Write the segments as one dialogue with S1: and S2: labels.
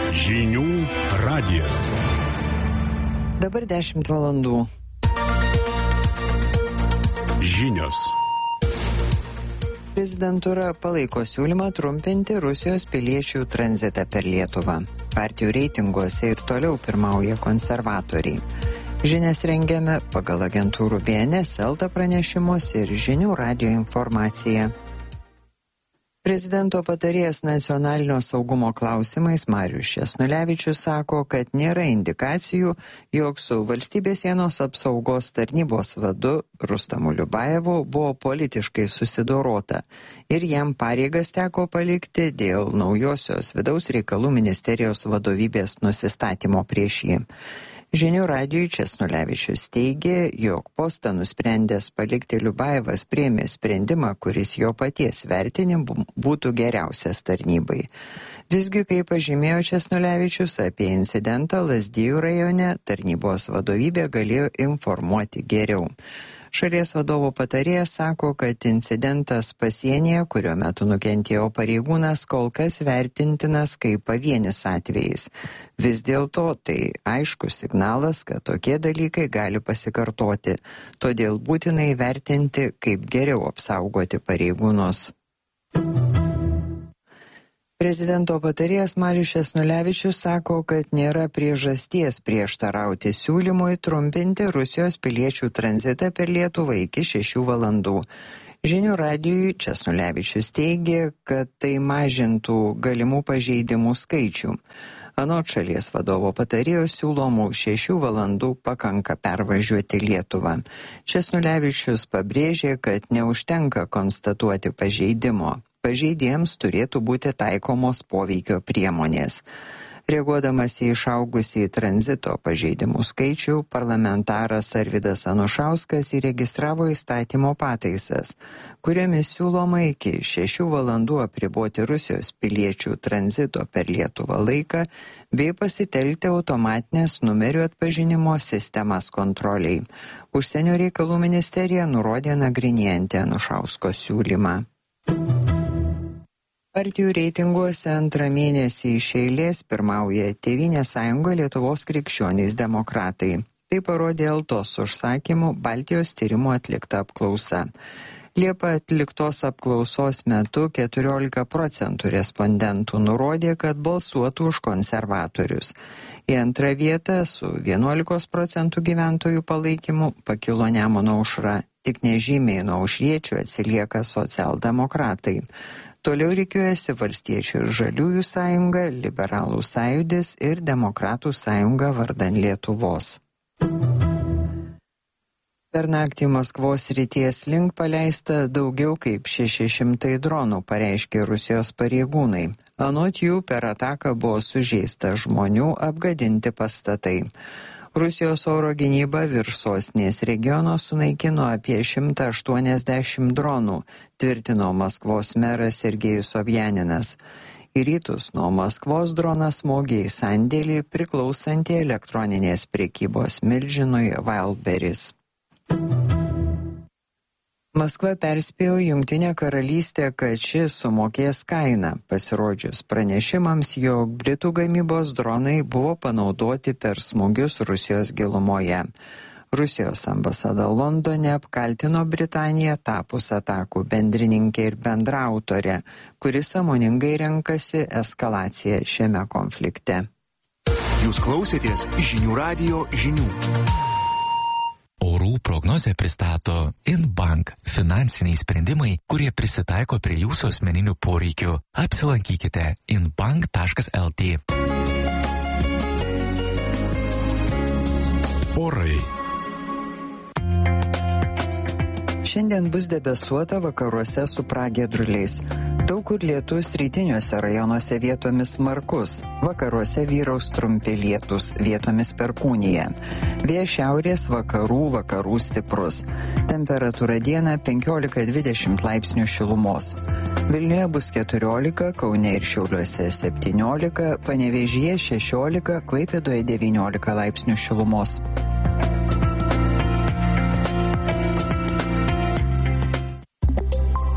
S1: Žinių radijas.
S2: Dabar 10 valandų.
S1: Žinios.
S2: Prezidentūra palaiko siūlymą trumpinti Rusijos piliečių tranzitą per Lietuvą. Partijų reitinguose ir toliau pirmauja konservatoriai. Žinias rengiame pagal agentūrų BNS, Elta pranešimus ir Žinių radijo informaciją. Prezidento patarėjas nacionalinio saugumo klausimais Marius Česnulevičius sako, kad nėra indikacijų, jog su valstybės sienos apsaugos tarnybos vadu Rustamu Liubajevu buvo politiškai susidorota ir jam pareigas teko palikti dėl naujosios vidaus reikalų ministerijos vadovybės nusistatymo prieš jį. Žinių radijui Česnulevičius teigė, jog postą nusprendęs palikti Liubajevas priėmė sprendimą, kuris jo paties vertinimu būtų geriausias tarnybai. Visgi, kaip pažymėjo Česnulevičius, apie incidentą Lazdijų rajone tarnybos vadovybė galėjo informuoti geriau. Šalies vadovo patarėjas sako, kad incidentas pasienyje, kurio metu nukentėjo pareigūnas, kol kas vertintinas kaip pavienis atvejis. Vis dėlto tai aiškus signalas, kad tokie dalykai gali pasikartoti, todėl būtinai vertinti, kaip geriau apsaugoti pareigūnus. Prezidento patarėjas Marius Česnulevičius sako, kad nėra priežasties prieštarauti siūlymui trumpinti Rusijos piliečių tranzitą per Lietuvą iki 6 valandų. Žinių radijui Česnulevičius teigė, kad tai mažintų galimų pažeidimų skaičių. Anot šalies vadovo patarėjo siūlomų 6 valandų pakanka pervažiuoti Lietuvą. Česnulevičius pabrėžė, kad neužtenka konstatuoti pažeidimo. Pažeidėjams turėtų būti taikomos poveikio priemonės. Reaguodamas į išaugusį tranzito pažeidimų skaičių, parlamentaras Arvydas Anušauskas įregistravo įstatymo pataisas, kuriomis siūloma iki 6 valandų apriboti Rusijos piliečių tranzito per Lietuvą laiką bei pasitelkti automatinės numerių atpažinimo sistemas kontroliai. Užsienio reikalų ministerija nurodė nagrinėjanti Anušausko siūlymą. Partijų reitinguose antrą mėnesį iš eilės pirmauja Tėvynės sąjunga Lietuvos krikščionys demokratai. Tai parodė Eltos užsakymų Baltijos tyrimų atlikta apklausa. Liepą atliktos apklausos metu 14% respondentų nurodė, kad balsuotų už konservatorius. Į antrą vietą su 11% gyventojų palaikymu pakilo Nemuno aušra. Tik nežymiai nuo aušriečių atsilieka socialdemokratai. Toliau rikiuojasi Valstiečių ir Žaliųjų sąjunga, Liberalų sąjūdis ir Demokratų sąjunga vardan Lietuvos. Per naktį Maskvos srities link paleista daugiau kaip 600 dronų, pareiškė Rusijos pareigūnai. Anot jų per ataką buvo sužeista žmonių, apgadinti pastatai. Rusijos oro gynyba virš sostinės regiono sunaikino apie 180 dronų, tvirtino Maskvos meras Sergejus Sobjaninas. Į rytus nuo Maskvos dronas smogė į sandėlį priklausantį elektroninės prekybos milžinui Wildberries. Maskva perspėjo Jungtinę karalystę, kad ši sumokės kainą, pasirodžius pranešimams, jog Britų gamybos dronai buvo panaudoti per smūgius Rusijos gilumoje. Rusijos ambasada Londone apkaltino Britaniją tapus atakų bendrininkė ir bendraautorė, kuris sąmoningai renkasi eskalaciją šiame konflikte.
S1: Jūs klausėtės Žinių radijo žinių.
S3: Orų prognozę pristato InBank – finansiniai sprendimai, kurie prisitaiko prie jūsų asmeninių poreikių. Apsilankykite inbank.lt.
S1: Orai.
S2: Šiandien bus debesuota, vakaruose su pragiedruliais. Daug kur lietus, rytiniuose rajonuose vietomis smarkus. Vakaruose vyraus trumpi lietus, vietomis perkūnija. Vėjas šiaurės vakarų stiprus. Temperatūra dieną 15-20 laipsnių šilumos. Vilniuje bus 14, Kaune ir Šiauliuose 17, Panevėžyje 16, Klaipėdoje 19 laipsnių šilumos.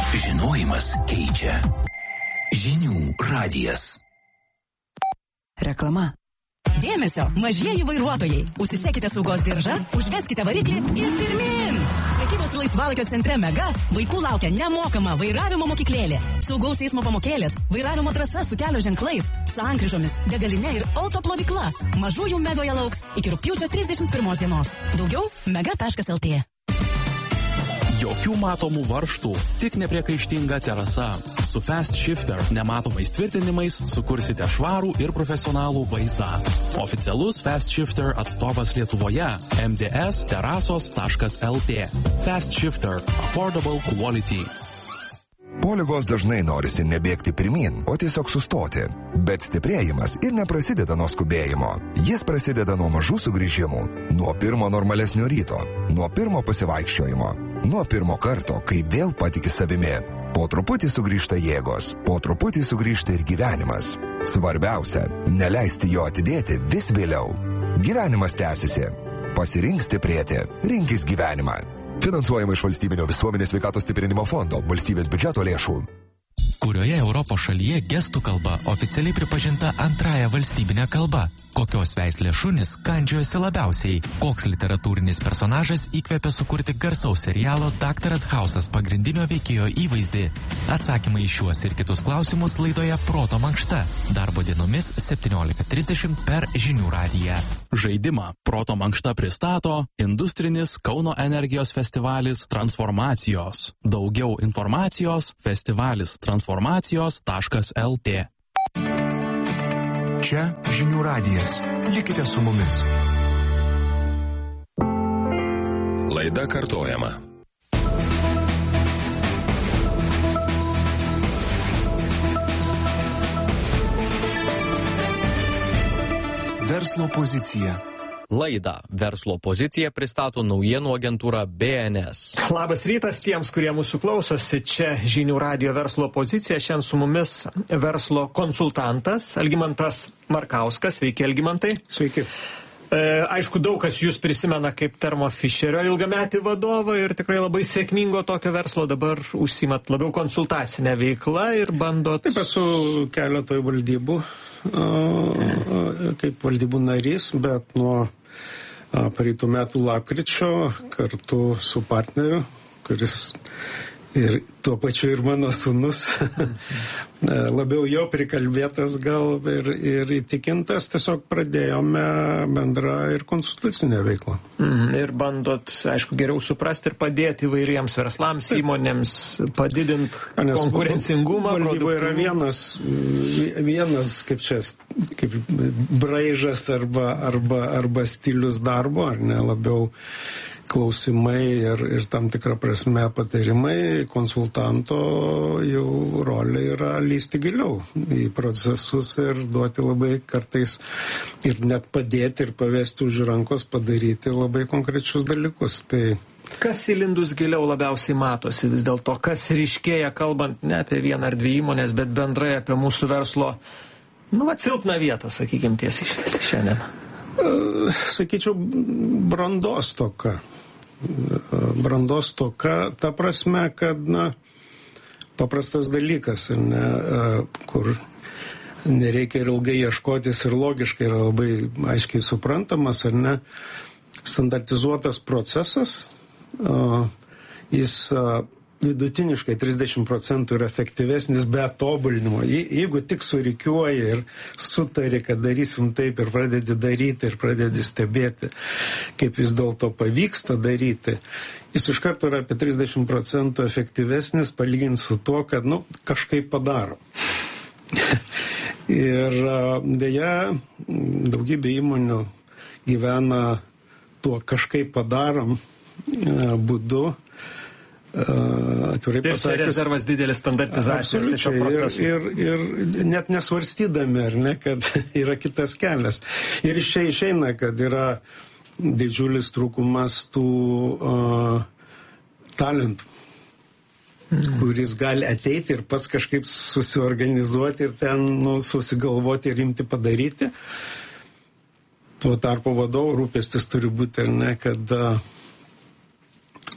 S3: Žinojimas keičia. Žinių radijas.
S4: reklama.
S5: Dėmesio, mažieji vairuotojai. Užsisekite saugos diržą, užveskite variklį ir pirmin. Prekybos ir laisvalaikio centre Mega vaikų laukia nemokama vairavimo mokyklėlė, saugaus eismo pamokėlės, vairavimo trasa su kelio ženklais, sankryžomis, degalinė ir autoplovykla. Mažųjų Megoje lauks iki rugpjūčio 31 dienos. Daugiau mega.lt.
S6: Jokių matomų varžtų, tik nepriekaištinga terasa. Su Fast Shifter nematomais tvirtinimais sukursite švarų ir profesionalų vaizdą. Oficialus Fast Shifter atstovas Lietuvoje – mds-terasos.lt. Fast Shifter – affordable quality.
S7: Po ligos dažnai norisi nebėgti pirmin, o tiesiog sustoti. Bet stiprėjimas ir neprasideda nuo skubėjimo. Jis prasideda nuo mažų sugrįžimų, nuo pirmo normalesnio ryto, nuo pirmo pasivaikščiojimo, nuo pirmo karto, kai vėl patiki savimi. Po truputį sugrįžta jėgos, po truputį sugrįžta ir gyvenimas. Svarbiausia – neleisti jo atidėti vis vėliau. Gyvenimas tęsiasi. Pasirink stiprėti. Rinkis gyvenimą. Finansuojama iš Valstybinio visuomenės sveikatos stiprinimo fondo, valstybės biudžeto lėšų.
S3: Kurioje Europos šalyje gestų kalba oficialiai pripažinta antrąja valstybinė kalba? Kokios veislės šunys kandžiojosi labiausiai? Koks literatūrinis personažas įkvėpė sukurti garsaus serialo Daktaras Hausas pagrindinio veikėjo įvaizdį? Atsakymai į šiuos ir kitus klausimus laidoje Proto mankšta. Darbo dienomis 17:30 per Žinių radiją.
S6: Žaidimą Proto mankšta pristato industrinis Kauno energijos festivalis Transformacijos. Daugiau informacijos festivalis transformacijos.lt.
S1: Čia Žinių radijas. Likite su mumis.
S8: Laida kartojama.
S1: Verslo pozicija.
S9: Laidą Verslo poziciją pristato naujienų agentūra BNS.
S10: Labas rytas tiems, kurie mūsų klausosi. Čia Žinių radijo Verslo pozicija. Šiandien su mumis verslo konsultantas Algimantas Markauskas. Sveiki, Algimantai.
S11: Sveiki.
S10: Aišku, daug kas jūs prisimena kaip Thermo Fisherio ilgametį vadovą ir tikrai labai sėkmingo tokio verslo. Dabar užsiimat labiau konsultacinę veiklą ir bandot...
S11: Taip, esu keletoj valdybų, kaip valdybų narys, bet nuo praeitų metų lapkričio kartu su partneriu, kuris ir tuo pačiu ir mano sūnus, labiau jo prikalbėtas gal ir įtikintas, tiesiog pradėjome bendrą ir konsultacinę veiklą.
S10: Ir bandot, aišku, geriau suprasti ir padėti įvairiems verslams, įmonėms, padidinti konkurencingumą.
S11: Valdyba yra vienas kaip braižas arba stilius darbo, ar ne, labiau klausimai ir tam tikrą prasme patarimai. Konsultanto jau rolė yra lysti giliau į procesus ir duoti labai kartais ir net padėti ir pavesti už rankos padaryti labai konkrečius dalykus. Tai
S10: kas įlindus giliau labiausiai matosi vis dėlto, kas ryškėja, kalbant ne apie vieną ar dvi įmonės, bet bendrai apie mūsų verslo, silpną vietą, sakykim, tiesiai šiandien?
S11: Sakyčiau, brandos toka. Brandos toka, ta prasme, kad, paprastas dalykas, kur nereikia ir ilgai ieškotis ir logiškai yra labai aiškiai suprantamas, ar ne, standartizuotas procesas, jis vidutiniškai 30% yra efektyvesnis be tobulinimo. Jeigu tik surikiuoji ir sutari, kad darysim taip ir pradedi daryti ir pradedi stebėti, kaip vis dėlto pavyksta daryti, jis iš karto yra apie 30% efektyvesnis palyginti su tuo, kad kažkaip padaro. Ir deja, daugybė įmonių gyvena tuo kažkaip padarom būdu.
S10: Ir čia rezervas didelis standartizacijos šio proceso.
S11: Ir net nesvarstydami, ar ne, kad yra kitas kelias. Ir iš čia išeina, kad yra didžiulis trūkumas tų talentų, kuris gali ateiti ir pats kažkaip susiorganizuoti ir ten susigalvoti ir imti padaryti. Tuo tarpu vadovo rūpestis turi būti, ar ne, kad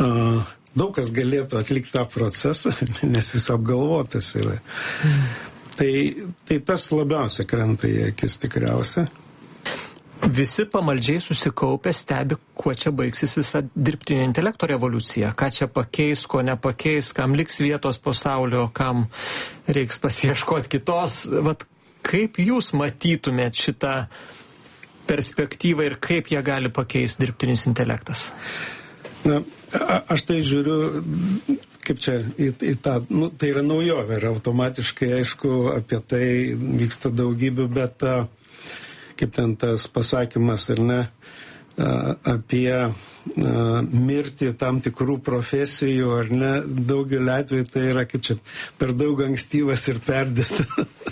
S11: daug kas galėtų atlikti tą procesą, nes jis apgalvotas yra. Tai tas labiausiai krenta į akis tikriausia.
S10: Visi pamaldžiai susikaupę stebi, kuo čia baigsis visa dirbtinio intelekto revoliucija, ką čia pakeis, ko nepakeis, kam liks vietos pasaulio, kam reiks pasieškoti kitos. Vat kaip jūs matytumėt šitą perspektyvą ir kaip ją gali pakeisti dirbtinis intelektas?
S11: Na, aš tai žiūriu, kaip čia į tą, tai yra naujovė ir automatiškai, aišku, apie tai vyksta daugybė, bet kaip ten tas pasakymas, ar ne, apie mirtį tam tikrų profesijų, ar ne, daugelį atveju tai yra, kaip čia, per daug ankstyvas ir perdėta.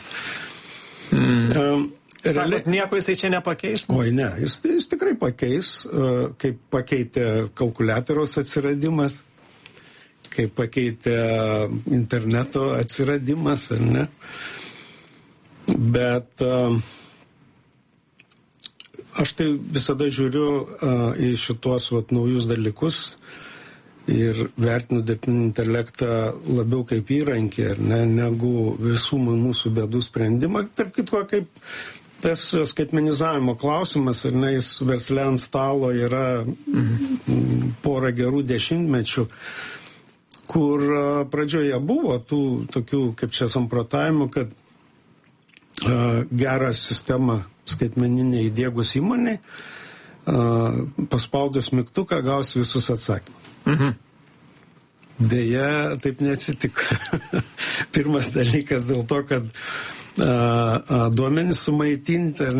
S10: Sakot, nieko jisai čia nepakeis?
S11: Oi, ne, jis tikrai pakeis, kaip pakeitė kalkuliatoriaus atsiradimas, kaip pakeitė interneto atsiradimas, ar ne. Bet aš tai visada žiūriu į šitos naujus dalykus ir vertinu dirbtinį intelektą labiau kaip įrankį, ar ne, negu visų mūsų bėdų sprendimą. Tarp kitko, kaip tas skaitmenizavimo klausimas, ar ne, jis versle ant stalo yra porą gerų dešimtmečių, kur pradžioje buvo tų tokių, kaip čia samprotavimų, kad gerą sistemą skaitmeninė įdiegus įmonė, paspaudus mygtuką gaus visus atsakymus. Deja, taip neatsitiko. Pirmas dalykas dėl to, kad duomenys sumaitinti,